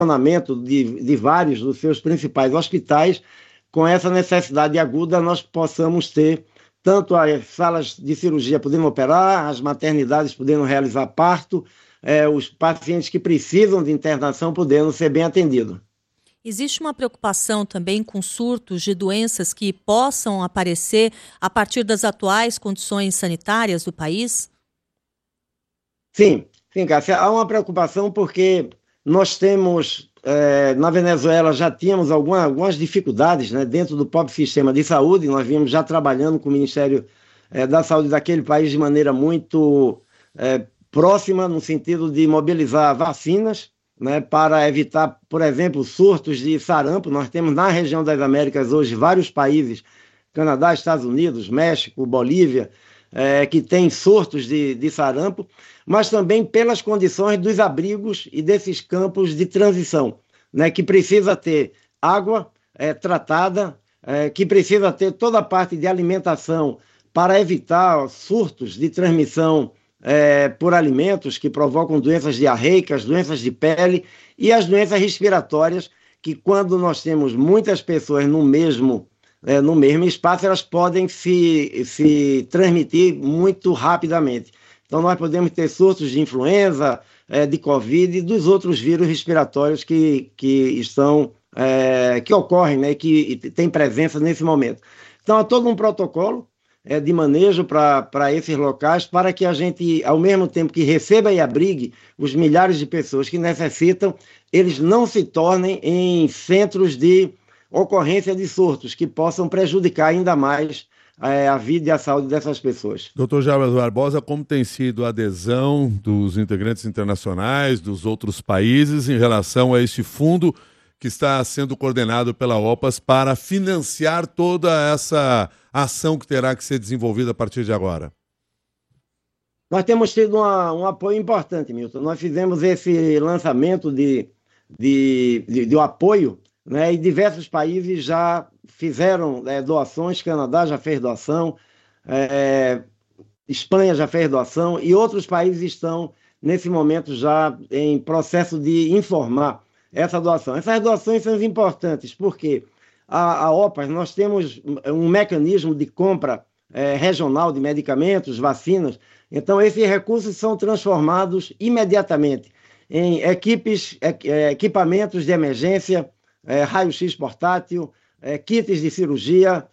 funcionamento de vários dos seus principais hospitais, com essa necessidade aguda, nós possamos ter tanto as salas de cirurgia podendo operar, as maternidades podendo realizar parto, os pacientes que precisam de internação podendo ser bem atendidos. Existe uma preocupação também com surtos de doenças que possam aparecer a partir das atuais condições sanitárias do país? Sim, Cássia, há uma preocupação porque nós temos, na Venezuela já tínhamos algumas dificuldades, né, dentro do próprio sistema de saúde. Nós vimos já trabalhando com o Ministério da Saúde daquele país de maneira muito próxima, no sentido de mobilizar vacinas, né, para evitar, por exemplo, surtos de sarampo. Nós temos na região das Américas hoje vários países, Canadá, Estados Unidos, México, Bolívia, que têm surtos de sarampo, mas também pelas condições dos abrigos e desses campos de transição, né, que precisa ter água tratada, que precisa ter toda a parte de alimentação para evitar surtos de transmissão por alimentos que provocam doenças diarreicas, doenças de pele e as doenças respiratórias, que quando nós temos muitas pessoas no mesmo espaço, elas podem se transmitir muito rapidamente. Então nós podemos ter surtos de influenza, de Covid e dos outros vírus respiratórios que ocorrem, né, que tem presença nesse momento. Então há todo um protocolo de manejo para esses locais, para que a gente, ao mesmo tempo que receba e abrigue os milhares de pessoas que necessitam, eles não se tornem em centros de ocorrência de surtos que possam prejudicar ainda mais a vida e a saúde dessas pessoas. Dr. Jarbas Barbosa, como tem sido a adesão dos integrantes internacionais, dos outros países, em relação a este fundo que está sendo coordenado pela OPAS para financiar toda essa ação que terá que ser desenvolvida a partir de agora? Nós temos tido um apoio importante, Milton. Nós fizemos esse lançamento de apoio, né, e diversos países já fizeram doações. Canadá já fez doação, Espanha já fez doação e outros países estão, nesse momento, já em processo de informar essa doação. Essas doações são importantes porque a OPAS, nós temos um mecanismo de compra regional de medicamentos, vacinas. Então, esses recursos são transformados imediatamente em equipamentos de emergência, raio-x portátil, kits de cirurgia,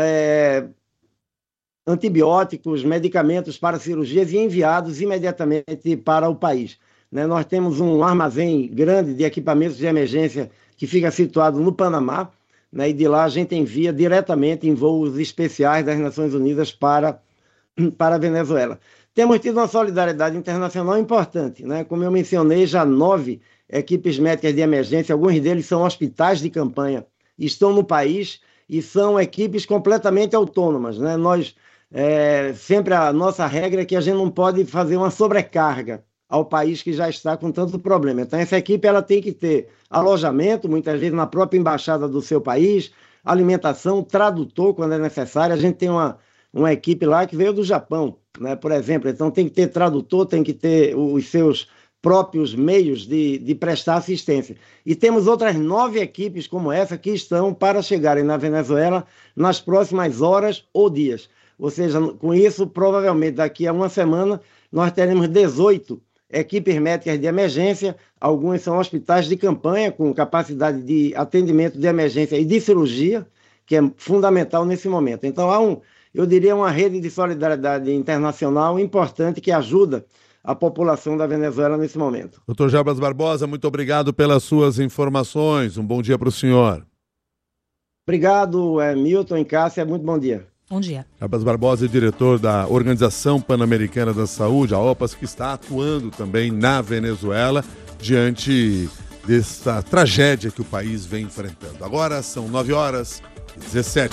antibióticos, medicamentos para cirurgias e enviados imediatamente para o país. Né? Nós temos um armazém grande de equipamentos de emergência que fica situado no Panamá, né? E de lá a gente envia diretamente em voos especiais das Nações Unidas para a Venezuela. Temos tido uma solidariedade internacional importante, né? Como eu mencionei, já 9 equipes médicas de emergência, alguns deles são hospitais de campanha, estão no país e são equipes completamente autônomas, né? Nós, sempre a nossa regra é que a gente não pode fazer uma sobrecarga ao país que já está com tanto problema. Então, essa equipe ela tem que ter alojamento, muitas vezes na própria embaixada do seu país, alimentação, tradutor quando é necessário. A gente tem uma equipe lá que veio do Japão, né, por exemplo. Então, tem que ter tradutor, tem que ter os seus próprios meios de prestar assistência. E temos outras 9 equipes como essa que estão para chegarem na Venezuela nas próximas horas ou dias. Ou seja, com isso, provavelmente daqui a uma semana, nós teremos 18 equipes médicas de emergência. Alguns são hospitais de campanha com capacidade de atendimento de emergência e de cirurgia, que é fundamental nesse momento. Então, há eu diria, uma rede de solidariedade internacional importante que ajuda a população da Venezuela nesse momento. Dr. Jarbas Barbosa, muito obrigado pelas suas informações. Um bom dia para o senhor. Obrigado, Milton e Cássia. Muito bom dia. Bom dia. Jarbas Barbosa é diretor da Organização Pan-Americana da Saúde, a OPAS, que está atuando também na Venezuela diante desta tragédia que o país vem enfrentando. Agora são 9h17.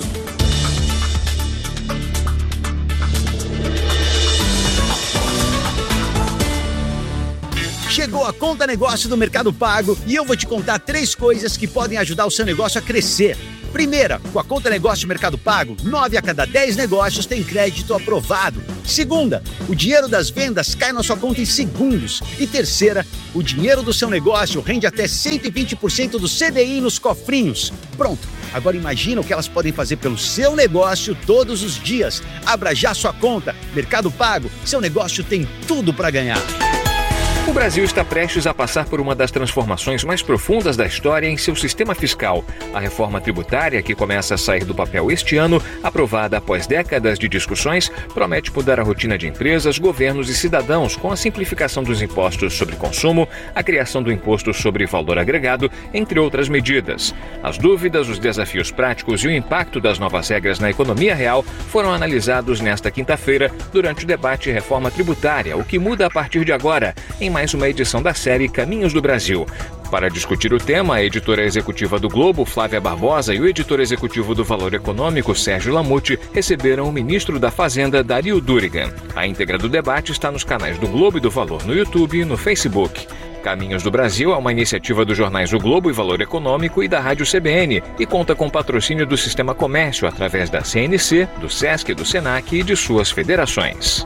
Chegou a Conta Negócio do Mercado Pago e eu vou te contar 3 coisas que podem ajudar o seu negócio a crescer. Primeira, com a conta Negócio Mercado Pago, 9 a cada 10 negócios tem crédito aprovado. Segunda, o dinheiro das vendas cai na sua conta em segundos. E terceira, o dinheiro do seu negócio rende até 120% do CDI nos cofrinhos. Pronto, agora imagina o que elas podem fazer pelo seu negócio todos os dias. Abra já sua conta. Mercado Pago, seu negócio tem tudo para ganhar. O Brasil está prestes a passar por uma das transformações mais profundas da história em seu sistema fiscal. A reforma tributária, que começa a sair do papel este ano, aprovada após décadas de discussões, promete mudar a rotina de empresas, governos e cidadãos com a simplificação dos impostos sobre consumo, a criação do imposto sobre valor agregado, entre outras medidas. As dúvidas, os desafios práticos e o impacto das novas regras na economia real foram analisados nesta quinta-feira durante o debate Reforma Tributária, o que muda a partir de agora, em mais uma edição da série Caminhos do Brasil. Para discutir o tema, a editora executiva do Globo, Flávia Barbosa, e o editor executivo do Valor Econômico, Sérgio Lamute, receberam o ministro da Fazenda, Dario Durigan. A íntegra do debate está nos canais do Globo e do Valor no YouTube e no Facebook. Caminhos do Brasil é uma iniciativa dos jornais O Globo e Valor Econômico e da Rádio CBN e conta com patrocínio do Sistema Comércio através da CNC, do SESC, do SENAC e de suas federações.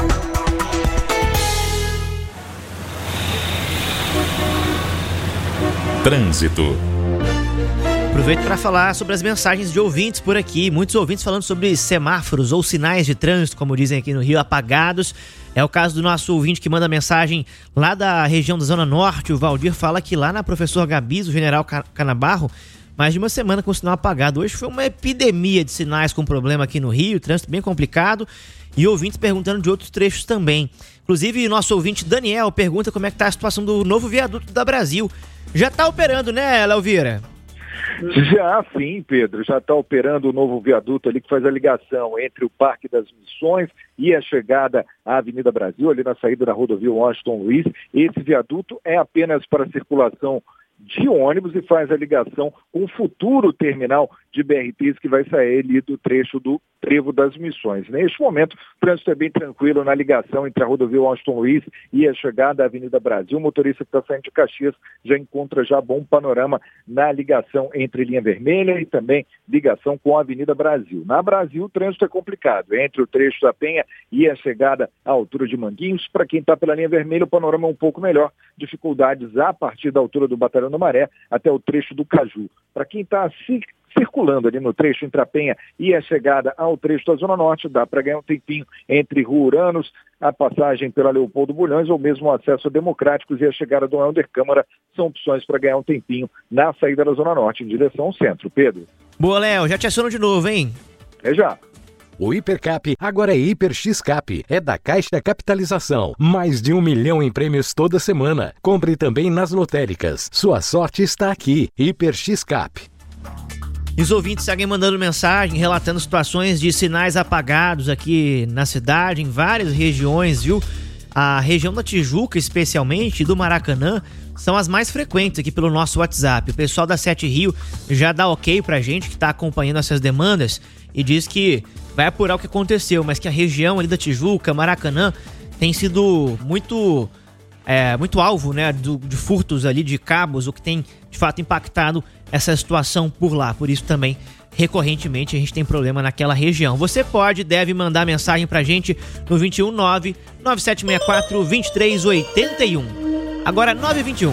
Trânsito. Aproveito para falar sobre as mensagens de ouvintes por aqui. Muitos ouvintes falando sobre semáforos ou sinais de trânsito, como dizem aqui no Rio, apagados. É o caso do nosso ouvinte que manda mensagem lá da região da Zona Norte. O Valdir fala que lá na Professor Gabis, o General Canabarro, mais de uma semana com o sinal apagado. Hoje foi uma epidemia de sinais com problema aqui no Rio, trânsito bem complicado. E ouvintes perguntando de outros trechos também. Inclusive, nosso ouvinte Daniel pergunta como é que está a situação do novo viaduto da Brasil. Já está operando, né, Léo Vieira? Já sim, Pedro, já está operando o novo viaduto ali que faz a ligação entre o Parque das Missões e a chegada à Avenida Brasil, ali na saída da rodovia Washington Luiz. Esse viaduto é apenas para circulação de ônibus e faz a ligação com o futuro terminal de BRTs que vai sair ali do trecho do Trevo das Missões. Neste momento, o trânsito é bem tranquilo na ligação entre a rodovia Washington Luiz e a chegada à Avenida Brasil. O motorista que está saindo de Caxias já encontra já bom panorama na ligação entre linha vermelha e também ligação com a Avenida Brasil. Na Brasil, o trânsito é complicado. Entre o trecho da Penha e a chegada à altura de Manguinhos, para quem está pela linha vermelha, o panorama é um pouco melhor. Dificuldades a partir da altura do Batalhão do Maré até o trecho do Caju. Para quem está circulando ali no trecho entre a Penha e a chegada ao trecho da Zona Norte, dá para ganhar um tempinho entre Rua Uranos, a passagem pela Leopoldo Bulhões ou mesmo o acesso a Democráticos e a chegada do Helder Câmara são opções para ganhar um tempinho na saída da Zona Norte em direção ao centro. Pedro. Boa, Léo, já te aciono de novo, hein? É já. O Hipercap agora é Hiper X-Cap, é da Caixa Capitalização. Mais de 1 milhão em prêmios toda semana. Compre também nas lotéricas. Sua sorte está aqui. Hiper X-Cap. E os ouvintes seguem mandando mensagem, relatando situações de sinais apagados aqui na cidade, em várias regiões, viu? A região da Tijuca, especialmente, e do Maracanã, são as mais frequentes aqui pelo nosso WhatsApp. O pessoal da 7 Rio já dá ok pra gente que tá acompanhando essas demandas e diz que vai apurar o que aconteceu, mas que a região ali da Tijuca, Maracanã, tem sido muito alvo, né, de furtos ali de cabos, o que tem de fato impactado essa situação por lá. Por isso também, recorrentemente, a gente tem problema naquela região. Você deve mandar mensagem pra gente no 219-9764-2381. Agora 9h21.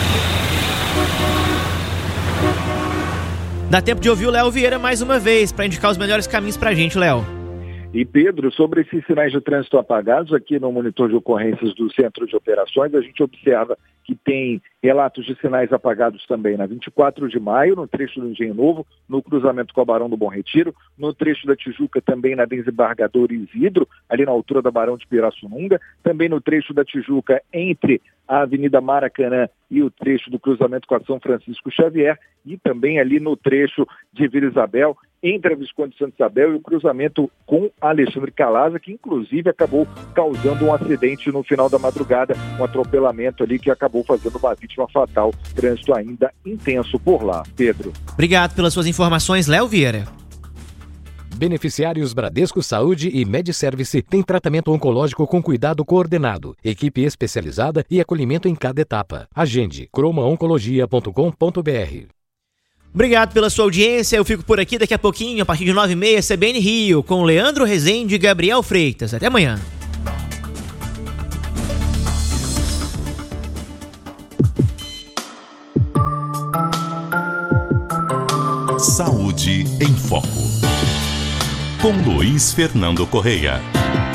Dá tempo de ouvir o Léo Vieira mais uma vez para indicar os melhores caminhos pra gente, Léo. E Pedro, sobre esses sinais de trânsito apagados, aqui no monitor de ocorrências do Centro de Operações, a gente observa que tem relatos de sinais apagados também na 24 de maio, no trecho do Engenho Novo, no cruzamento com a Barão do Bom Retiro, no trecho da Tijuca também na Desembargador Isidro, ali na altura da Barão de Pirassununga, também no trecho da Tijuca entre a Avenida Maracanã e o trecho do cruzamento com a São Francisco Xavier, e também ali no trecho de Vila Isabel, entre a Visconde Santa Isabel e o cruzamento com Alexandre Calaza, que inclusive acabou causando um acidente no final da madrugada, um atropelamento ali que acabou fazendo uma vítima fatal. Trânsito ainda intenso por lá. Pedro. Obrigado pelas suas informações, Léo Vieira. Beneficiários Bradesco Saúde e MediService têm tratamento oncológico com cuidado coordenado, equipe especializada e acolhimento em cada etapa. Agende cromaoncologia.com.br. Obrigado pela sua audiência. Eu fico por aqui daqui a pouquinho, a partir de 9h30, CBN Rio, com Leandro Rezende e Gabriel Freitas. Até amanhã. Saúde em Foco, com Luiz Fernando Correia.